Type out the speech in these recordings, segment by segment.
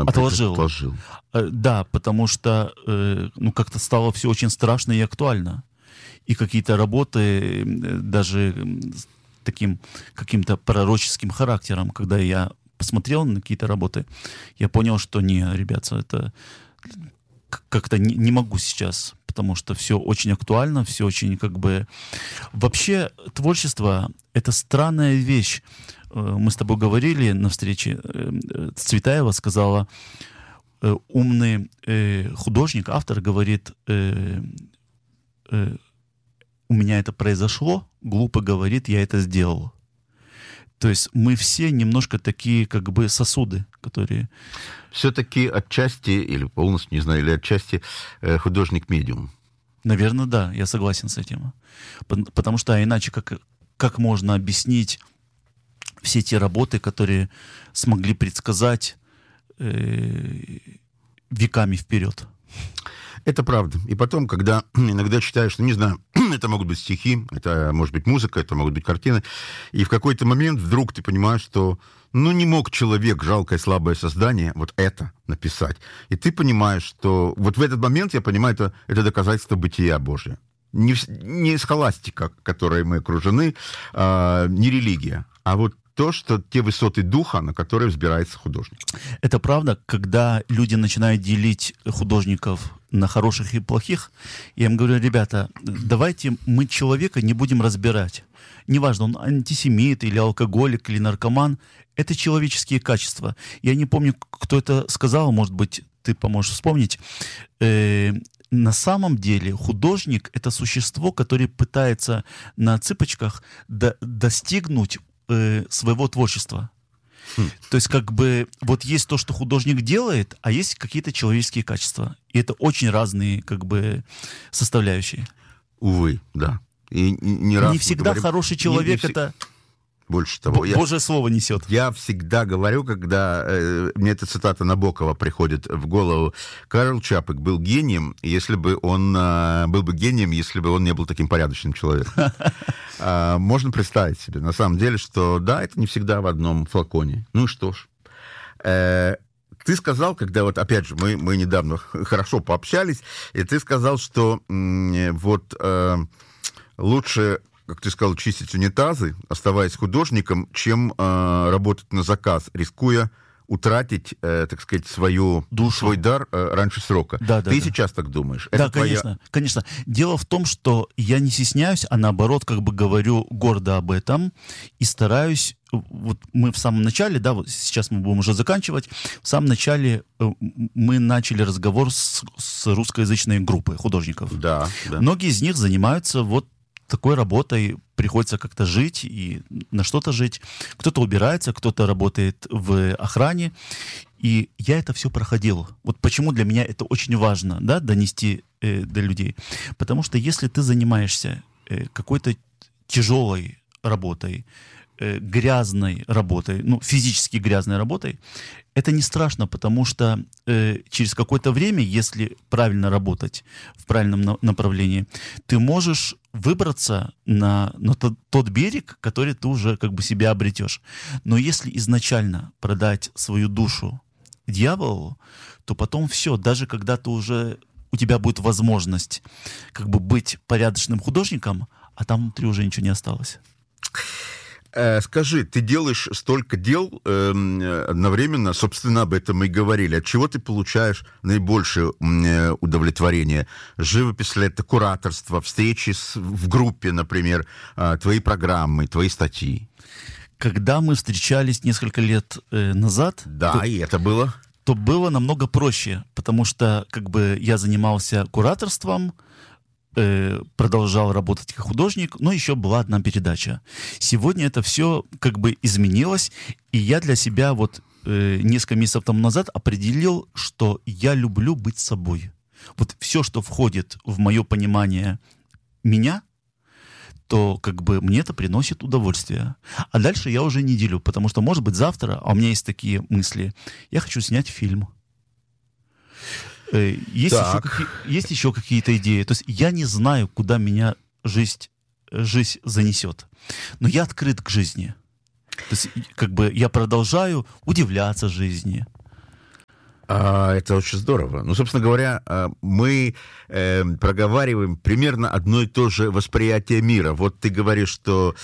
отложил. Да, потому что как-то стало все очень страшно и актуально. И какие-то работы даже с таким каким-то пророческим характером, когда я посмотрел на какие-то работы, я понял, что не, ребята, это как-то не могу сейчас, потому что все очень актуально, все очень как бы... Вообще творчество — это странная вещь. Мы с тобой говорили на встрече, Цветаева сказала, умный художник, автор говорит, у меня это произошло, глупо говорит, я это сделал. То есть мы все немножко такие как бы сосуды, которые... Все-таки отчасти, или полностью, не знаю, или отчасти художник-медиум. Наверное, да, я согласен с этим. Потому что иначе как можно объяснить все те работы, которые смогли предсказать веками вперед? Это правда. И потом, когда иногда читаешь, не знаю, это могут быть стихи, это может быть музыка, это могут быть картины, и в какой-то момент вдруг ты понимаешь, что не мог человек, жалкое, слабое создание, вот это написать. И ты понимаешь, что вот в этот момент, я понимаю, это доказательство бытия Божия. Не схоластика, которой мы окружены, не религия, а вот то, что те высоты духа, на которые взбирается художник. Это правда, когда люди начинают делить художников на хороших и плохих, я им говорю, ребята, давайте мы человека не будем разбирать. Неважно, он антисемит или алкоголик, или наркоман, это человеческие качества. Я не помню, кто это сказал, может быть, ты поможешь вспомнить. На самом деле художник — это существо, которое пытается на цыпочках достигнуть своего творчества. То есть как бы вот есть то, что художник делает, а есть какие-то человеческие качества. И это очень разные как бы составляющие. Увы, да. И не всегда хороший человек это... Больше того, Божье слово несет. Я всегда говорю, когда мне эта цитата Набокова приходит в голову, Карл Чапек был гением, если бы он был бы гением, если бы он не был таким порядочным человеком. Можно представить себе, на самом деле, что да, это не всегда в одном флаконе. Ну и что ж. Ты сказал, когда вот, опять же, мы недавно хорошо пообщались, и ты сказал, что вот лучше, как ты сказал, чистить унитазы, оставаясь художником, чем работать на заказ, рискуя утратить, так сказать, свою душу, свой дар раньше срока. Да, ты да. сейчас так думаешь? Да, конечно. Дело в том, что я не стесняюсь, а наоборот, как бы говорю гордо об этом и стараюсь. Вот мы в самом начале, да, вот сейчас мы будем уже заканчивать, в самом начале мы начали разговор с русскоязычной группой художников. Да. Многие из них занимаются вот такой работой, приходится как-то жить и на что-то жить. Кто-то убирается, кто-то работает в охране. И я это все проходил. Вот почему для меня это очень важно, да, донести до людей. Потому что если ты занимаешься какой-то тяжелой работой, грязной работой, физически грязной работой, это не страшно, потому что через какое-то время, если правильно работать в правильном направлении, ты можешь выбраться на тот берег, который ты уже как бы себя обретешь. Но если изначально продать свою душу дьяволу, то потом все, даже когда у тебя будет возможность как бы быть порядочным художником, а там внутри уже ничего не осталось. Скажи, ты делаешь столько дел одновременно, собственно, об этом мы и говорили. От чего ты получаешь наибольшее удовлетворение? Живопись ли это, кураторство, встречи в группе, например, твои программы, твои статьи? Когда мы встречались несколько лет назад... Да, и это было? То было намного проще, потому что как бы я занимался кураторством, продолжал работать как художник, но еще была одна передача. Сегодня это все как бы изменилось, и я для себя вот несколько месяцев тому назад определил, что я люблю быть собой. Вот все, что входит в мое понимание меня, то как бы мне это приносит удовольствие. А дальше я уже не делю, потому что, может быть, завтра, а у меня есть такие мысли, я хочу снять фильм. Есть еще какие-то идеи. То есть я не знаю, куда меня жизнь занесет. Но я открыт к жизни. То есть как бы я продолжаю удивляться жизни. Это очень здорово. Ну, собственно говоря, мы проговариваем примерно одно и то же восприятие мира. Вот ты говоришь, что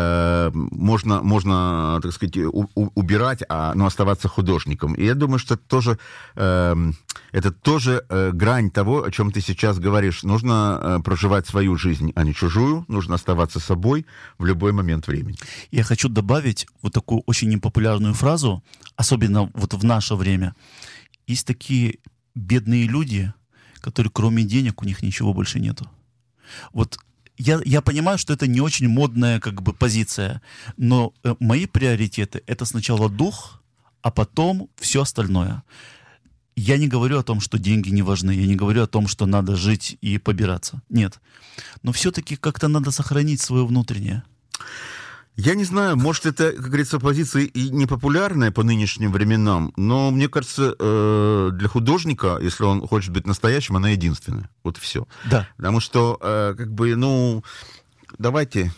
можно, так сказать, убирать, но оставаться художником. И я думаю, что это тоже грань того, о чем ты сейчас говоришь. Нужно проживать свою жизнь, а не чужую. Нужно оставаться собой в любой момент времени. Я хочу добавить вот такую очень непопулярную фразу, особенно вот в наше время. Есть такие бедные люди, которые кроме денег у них ничего больше нету. Вот я понимаю, что это не очень модная как бы позиция, но мои приоритеты — это сначала дух, а потом все остальное. Я не говорю о том, что деньги не важны, я не говорю о том, что надо жить и побираться. Нет. Но все-таки как-то надо сохранить свое внутреннее. Я не знаю, может, это, как говорится, позиция и непопулярная по нынешним временам, но, мне кажется, для художника, если он хочет быть настоящим, она единственная. Вот все. Да. Потому что, давайте...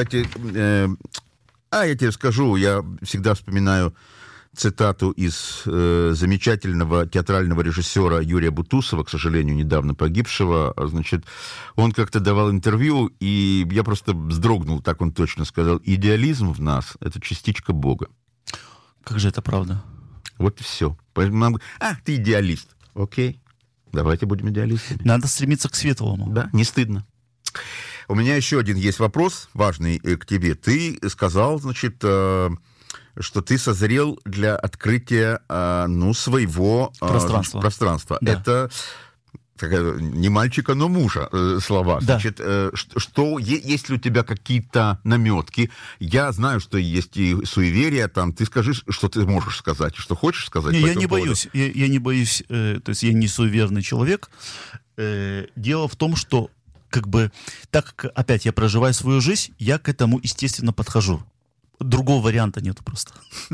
я тебе скажу, я всегда вспоминаю цитату из замечательного театрального режиссера Юрия Бутусова, к сожалению, недавно погибшего. Значит, он как-то давал интервью, и я просто вздрогнул, так он точно сказал. Идеализм в нас — это частичка Бога. Как же это правда? Вот и все. Ты идеалист. Окей, давайте будем идеалистами. Надо стремиться к светлому. Да, не стыдно. У меня еще один есть вопрос важный к тебе. Ты сказал, значит... что ты созрел для открытия, своего пространства. Да. Это не мальчика, но мужа слова. Да. Значит, есть ли у тебя какие-то наметки? Я знаю, что есть и суеверия там. Ты скажи, что ты можешь сказать, что хочешь сказать. Я не боюсь. Я не боюсь, то есть я не суеверный человек. Дело в том, что так как опять я проживаю свою жизнь, я к этому естественно подхожу. Другого варианта нету просто.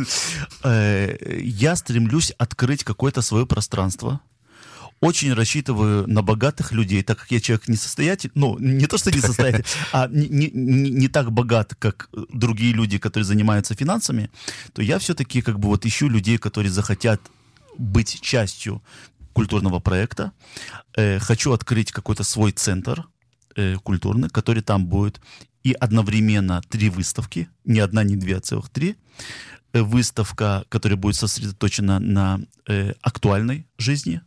Я стремлюсь открыть какое-то свое пространство. Очень рассчитываю на богатых людей, так как я человек несостоятельный, не то что несостоятельный, а не так богат, как другие люди, которые занимаются финансами, то я все-таки ищу людей, которые захотят быть частью культурного проекта. Хочу открыть какой-то свой центр культурный, который там будет. И одновременно 3 выставки, не одна, не 2, а целых 3. Выставка, которая будет сосредоточена на актуальной жизни,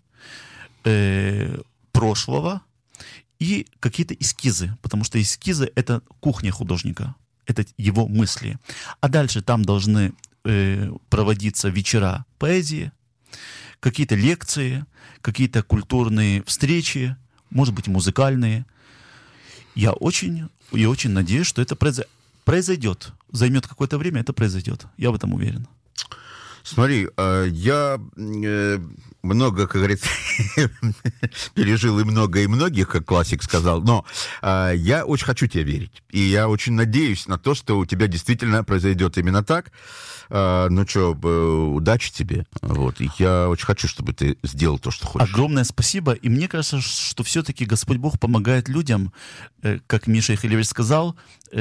прошлого и какие-то эскизы, потому что эскизы — это кухня художника, это его мысли. А дальше там должны проводиться вечера поэзии, какие-то лекции, какие-то культурные встречи, может быть, музыкальные. Я очень надеюсь, что это произойдет. Займет какое-то время, это произойдет. Я в этом уверен. Смотри, я много, как говорится, пережил и много, и многих, как классик сказал, но я очень хочу тебе верить. И я очень надеюсь на то, что у тебя действительно произойдет именно так. Удачи тебе. Вот. И я очень хочу, чтобы ты сделал то, что хочешь. Огромное спасибо. И мне кажется, что все-таки Господь Бог помогает людям, как Миша Ихилевич сказал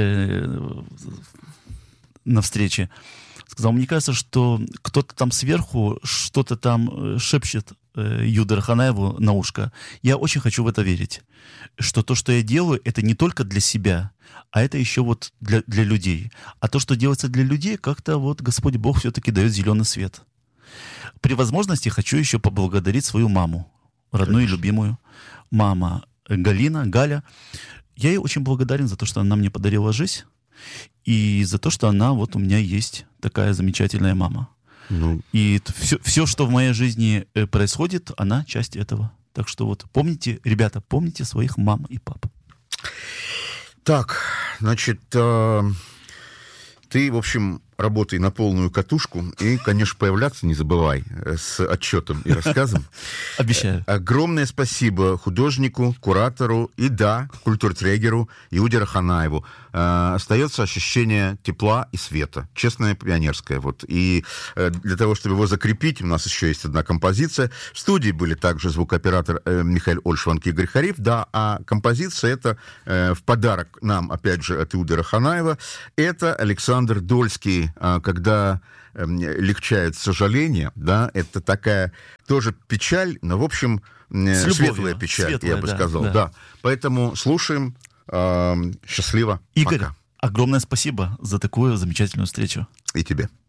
на встрече. Сказал, мне кажется, что кто-то там сверху что-то там шепчет Юде Раханаеву на ушко. Я очень хочу в это верить. Что то, что я делаю, это не только для себя, а это еще для людей. А то, что делается для людей, как-то Господь Бог все-таки дает зеленый свет. При возможности хочу еще поблагодарить свою маму, родную и любимую. Мама Галя. Я ей очень благодарен за то, что она мне подарила жизнь. И за то, что она у меня есть такая замечательная мама. И все, что в моей жизни происходит, она часть этого. Так что помните, ребята, помните своих мам и пап. Так, значит, ты, в общем, работай на полную катушку и, конечно, появляться не забывай с отчетом и рассказом. Обещаю. Огромное спасибо художнику, куратору и, культуртрегеру Иуде Раханаеву. Остается ощущение тепла и света. Честное пионерское. И для того, чтобы его закрепить, у нас еще есть одна композиция. В студии были также звукооператор Михаил Ольшванг и Игорь Хариф. А композиция это в подарок нам, опять же, от Иуды Раханаева. Это Александр Дольский. жизни, когда легчает сожаление, да, это такая тоже печаль, но, в общем, светлая печаль, светлая, я бы сказал. Да. Поэтому слушаем. Счастливо. Игорь, пока. Огромное спасибо за такую замечательную встречу. И тебе.